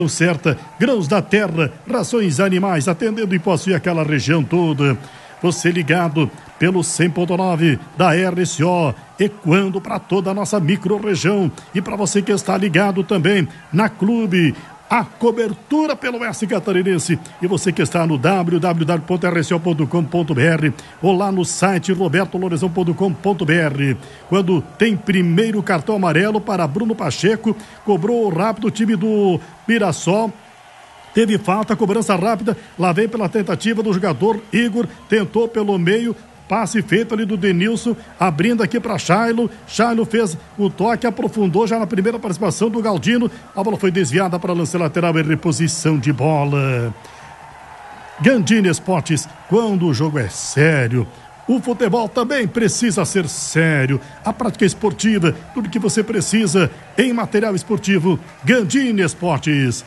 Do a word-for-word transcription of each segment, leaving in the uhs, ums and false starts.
certa, grãos da terra, rações animais, atendendo e possui aquela região toda. Você ligado pelo cem ponto nove da R C O, ecoando para toda a nossa micro-região. E para você que está ligado também na Clube, a cobertura pelo Oeste Catarinense. E você que está no w w w ponto r c o ponto com ponto b r ou lá no site roberto lorenzão ponto com ponto b r. Quando tem primeiro cartão amarelo para Bruno Pacheco, cobrou rápido o time do Mirassol. Teve falta, cobrança rápida, lá vem pela tentativa do jogador Igor, tentou pelo meio, passe feito ali do Denilson, abrindo aqui para Shailo. Shailo fez o toque, aprofundou já na primeira participação do Galdino. A bola foi desviada para lance lateral e reposição de bola. Gandini Esportes, quando o jogo é sério, o futebol também precisa ser sério. A prática esportiva, tudo que você precisa em material esportivo. Gandini Esportes.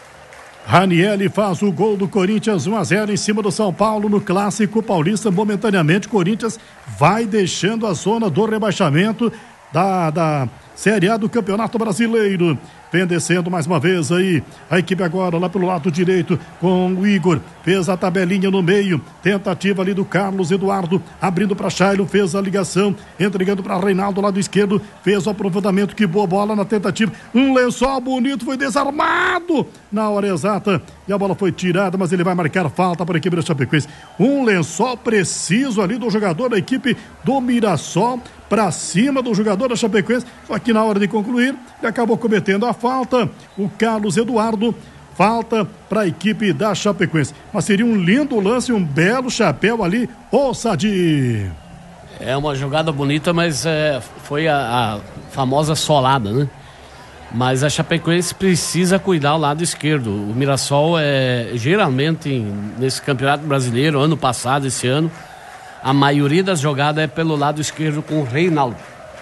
Ranielli faz o gol do Corinthians, um a zero em cima do São Paulo no Clássico Paulista. Momentaneamente, Corinthians vai deixando a zona do rebaixamento da, da Série A do Campeonato Brasileiro. Vem descendo mais uma vez aí a equipe agora lá pelo lado direito com o Igor, fez a tabelinha no meio, tentativa ali do Carlos Eduardo, abrindo para Shailo, fez a ligação, entregando para Reinaldo lado esquerdo, fez o aprofundamento, que boa bola na tentativa, um lençol bonito, foi desarmado na hora exata e a bola foi tirada, mas ele vai marcar falta para a equipe da Chapecoense. Um lençol preciso ali do jogador da equipe do Mirassol para cima do jogador da Chapecoense, só que na hora de concluir ele acabou cometendo a falta, o Carlos Eduardo. Falta para a equipe da Chapecoense, mas seria um lindo lance, um belo chapéu ali, ô Sadi. É uma jogada bonita, mas é, foi a, a famosa solada, né? Mas a Chapecoense precisa cuidar o lado esquerdo. O Mirassol é geralmente nesse Campeonato Brasileiro, ano passado, esse ano, a maioria das jogadas é pelo lado esquerdo com o Reinaldo.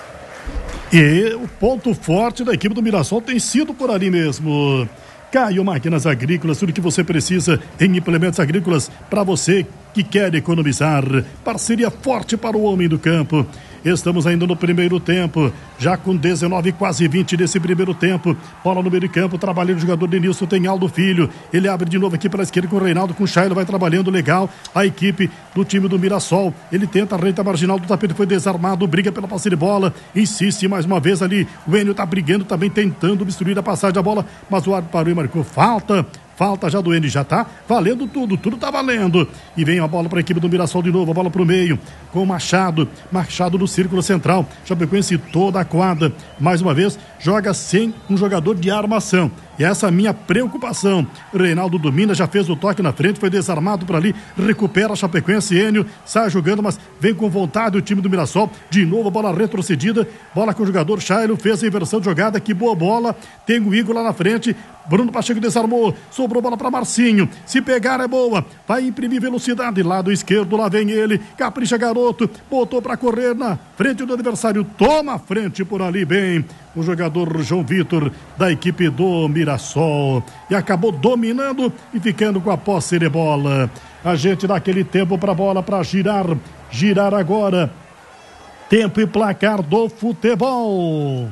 E o ponto forte da equipe do Mirassol tem sido por ali mesmo. Caio Máquinas Agrícolas, tudo que você precisa em implementos agrícolas para você que quer economizar. Parceria forte para o homem do campo. Estamos ainda no primeiro tempo, já com dezenove, quase vinte desse primeiro tempo. Bola no meio de campo, trabalhando o jogador Denilson, tem Aldo Filho. Ele abre de novo aqui pela esquerda com o Reinaldo, com o Shailo, vai trabalhando legal. A equipe do time do Mirassol, ele tenta a reta marginal do tapete, foi desarmado, briga pela passe de bola, insiste mais uma vez ali. O Enio tá brigando também, tentando obstruir a passagem da bola, mas o árbitro parou e marcou falta. Falta já do N, já tá valendo tudo, tudo tá valendo. E vem a bola para a equipe do Mirassol de novo, a bola pro meio, com o Machado, Machado no círculo central, Chapecoense toda a quadra, mais uma vez, joga sem um jogador de armação. E essa é a minha preocupação. Reinaldo domina, já fez o toque na frente, foi desarmado por ali, recupera a Chapecoense, Enio, sai jogando, mas vem com vontade o time do Mirassol, de novo a bola retrocedida, bola com o jogador Shailo, fez a inversão de jogada, que boa bola, tem o Igor lá na frente, Bruno Pacheco desarmou, sobrou bola para Marcinho, se pegar é boa, vai imprimir velocidade, lado esquerdo, lá vem ele, capricha garoto, botou para correr na frente do adversário, toma a frente por ali, bem, o jogador João Vitor da equipe do Mirassol, e acabou dominando e ficando com a posse de bola. A gente dá aquele tempo para a bola para girar, girar agora, tempo e placar do futebol.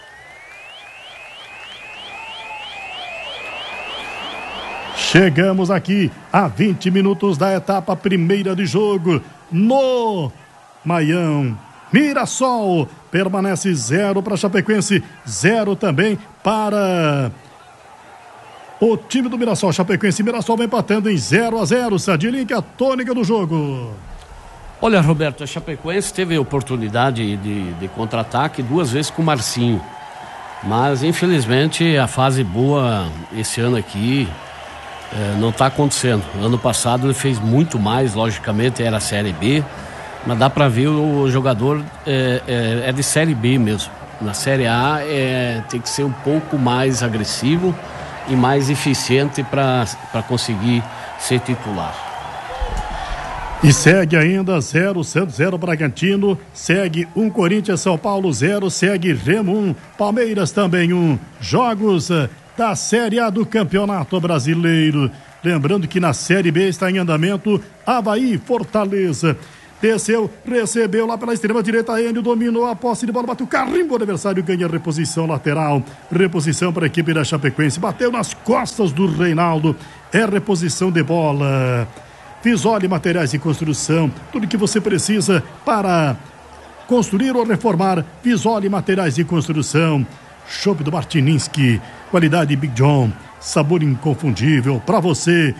Chegamos aqui a vinte minutos da etapa primeira de jogo no Maião. Mirassol permanece zero para Chapecoense, zero também para o time do Mirassol. Chapecoense e Mirassol vem empatando em zero a zero. Sadilin, que é a tônica do jogo. Olha, Roberto, a Chapecoense teve a oportunidade de, de contra-ataque duas vezes com o Marcinho, mas infelizmente a fase boa esse ano aqui É, não está acontecendo. Ano passado ele fez muito mais, logicamente era a Série B, mas dá para ver o jogador é, é, é de Série B mesmo. Na Série A é, tem que ser um pouco mais agressivo e mais eficiente para conseguir ser titular. E segue ainda zero, Santos zero, Bragantino, segue um, Corinthians, São Paulo zero, segue Remo um, Palmeiras também um. Jogos da Série A do Campeonato Brasileiro. Lembrando que na Série B está em andamento Avaí, Fortaleza. desceu, recebeu lá pela extrema direita, Enio dominou a posse de bola, bateu o carimbo, o adversário ganha reposição lateral, reposição para a equipe da Chapecoense, bateu nas costas do Reinaldo, é reposição de bola. Visole Materiais de Construção, tudo que você precisa para construir ou reformar. Visole Materiais de Construção. Chopp do Martininski, qualidade Big John, sabor inconfundível para você.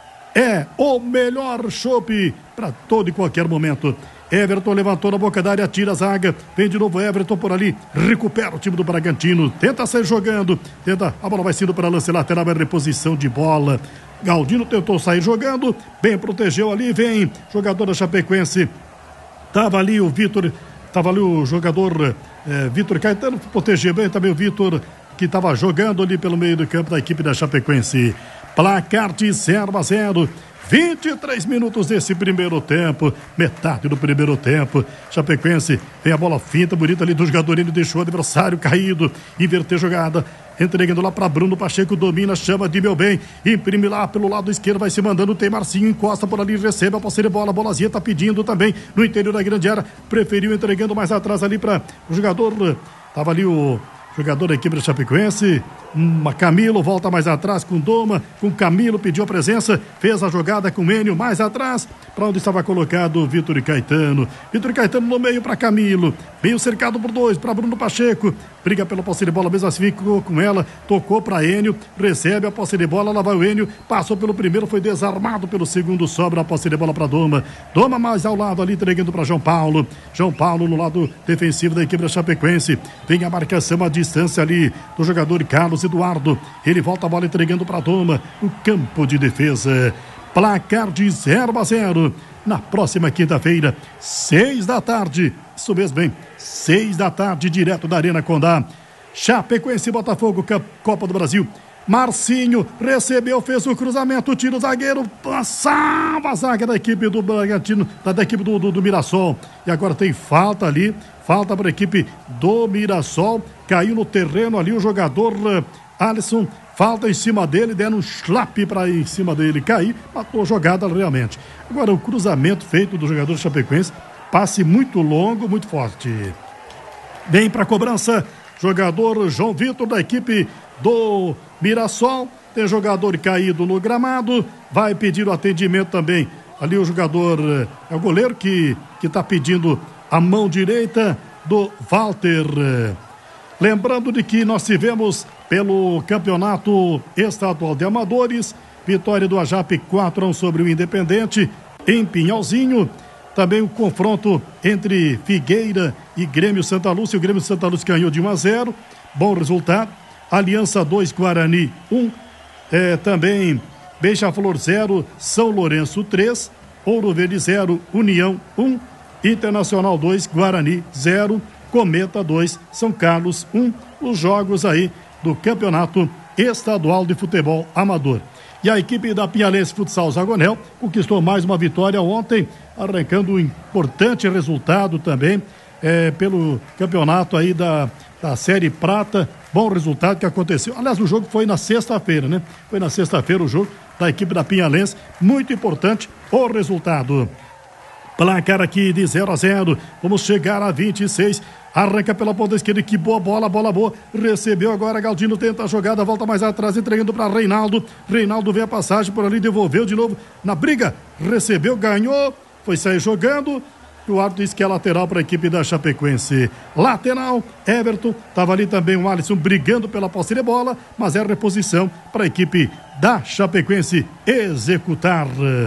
É o melhor chopp para todo e qualquer momento. Everton levantou na boca da área, tira a zaga, vem de novo Everton por ali, recupera o time do Bragantino, tenta sair jogando, tenta, a bola vai sendo para lance lateral, é reposição de bola. Galdino tentou sair jogando, bem protegeu ali, vem jogador da Chapecoense, tava ali o Vitor, tava ali o jogador é, Vitor Caetano, protegeu bem também o Vitor, que estava jogando ali pelo meio do campo da equipe da Chapecoense. Placar de zero a zero, vinte e três minutos desse primeiro tempo, metade do primeiro tempo. Chapecoense, vem a bola finta, bonita ali do jogador, ele deixou o adversário caído, inverter jogada, entregando lá para Bruno Pacheco, domina, chama de meu bem, imprime lá pelo lado esquerdo, vai se mandando, tem Marcinho, encosta por ali, recebe a posse de bola, a bolazinha tá pedindo também no interior da grande área, preferiu entregando mais atrás ali para o jogador, tava ali o jogador da equipe do Chapecoense, uma Camilo, volta mais atrás com Doma, com Camilo, pediu a presença, fez a jogada com Enio, mais atrás, para onde estava colocado o Vitor e Caetano. Vitor e Caetano no meio para Camilo, meio cercado por dois, para Bruno Pacheco, briga pela posse de bola, mesmo assim ficou com ela, tocou para Enio, recebe a posse de bola, lá vai o Enio, passou pelo primeiro, foi desarmado pelo segundo, sobra a posse de bola para Doma, Doma mais ao lado ali, entregando para João Paulo, João Paulo no lado defensivo da equipe da Chapecoense, vem a marcação, a distância ali do jogador Carlos Eduardo, ele volta a bola entregando para Doma, o campo de defesa, placar de zero a zero, na próxima quinta-feira, seis da tarde, isso mesmo, bem, seis da tarde, direto da Arena Condá, Chapecoense e Botafogo, Copa do Brasil. Marcinho recebeu, fez o cruzamento, tira o zagueiro, passava a zaga da equipe do Bragantino, da, da equipe do, do, do Mirassol, e agora tem falta ali, falta para a equipe do Mirassol, caiu no terreno ali o jogador uh, Alisson, falta em cima dele, deram um slap para em cima dele cair, matou a jogada realmente. Agora o cruzamento feito do jogador Chapecoense, passe muito longo, muito forte. Bem para a cobrança, jogador João Vitor da equipe do Mirassol, tem jogador caído no gramado, vai pedir o atendimento também. Ali o jogador, é o goleiro que que está pedindo a mão direita do Walter. Lembrando de que nós tivemos pelo Campeonato Estadual de Amadores, vitória do Ajape quatro a um sobre o Independente em Pinhalzinho. Também o confronto entre Figueira e Grêmio Santa Lúcia. O Grêmio Santa Lúcia ganhou de um a zero. Bom resultado. Aliança dois, Guarani um. É, também Beija-Flor zero, São Lourenço três. Ouro Verde zero, União um. Internacional dois, Guarani zero. Cometa dois, São Carlos um. Os jogos aí do Campeonato Estadual de Futebol Amador. E a equipe da Pinhalense Futsal Zagonel conquistou mais uma vitória ontem, arrancando um importante resultado também é, pelo campeonato aí da, da Série Prata. Bom resultado que aconteceu. Aliás, o jogo foi na sexta-feira, né? Foi na sexta-feira o jogo da equipe da Pinhalense. Muito importante o resultado. Placar aqui de zero a zero. Vamos chegar a vinte e seis. Arranca pela ponta esquerda, que boa bola, bola boa. Recebeu agora, Galdino tenta a jogada, volta mais atrás, entregando para Reinaldo. Reinaldo vê a passagem por ali, devolveu de novo na briga. Recebeu, ganhou, foi sair jogando. O árbitro disse que é lateral para a equipe da Chapecoense. Lateral, Everton, estava ali também o Alisson brigando pela posse de bola, mas é reposição para a equipe da Chapecoense executar.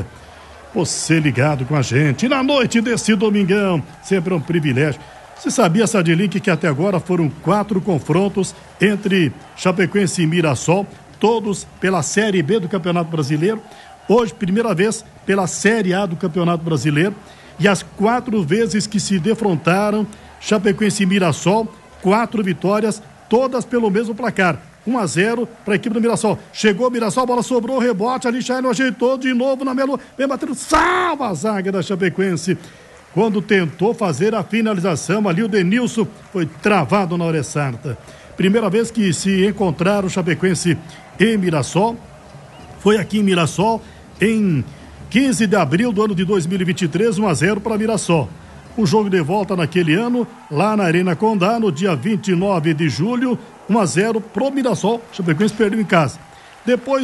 Você ligado com a gente na noite desse domingão, sempre um privilégio. Você sabia, Sadilink, que até agora foram quatro confrontos entre Chapecoense e Mirassol, todos pela Série B do Campeonato Brasileiro. Hoje, primeira vez pela Série A do Campeonato Brasileiro. E as quatro vezes que se defrontaram, Chapecoense e Mirassol, quatro vitórias, todas pelo mesmo placar. um a zero para a equipe do Mirassol. Chegou o Mirassol, a bola sobrou, rebote, ali Chaino ajeitou de novo na Melo, vem batendo, salva a zaga da Chapecoense. Quando tentou fazer a finalização, ali o Denilson foi travado na hora certa. Primeira vez que se encontraram Chapecoense e Mirassol, foi aqui em Mirassol, em quinze de abril do ano de dois mil e vinte e três, um a zero para Mirassol. O jogo de volta naquele ano, lá na Arena Condá, no dia vinte e nove de julho, um a zero pro Mirassol. Chapecoense perdeu em casa. Depois